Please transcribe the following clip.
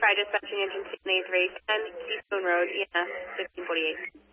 Try dispatching engine 6 310, Keystone Road, EMS 1548.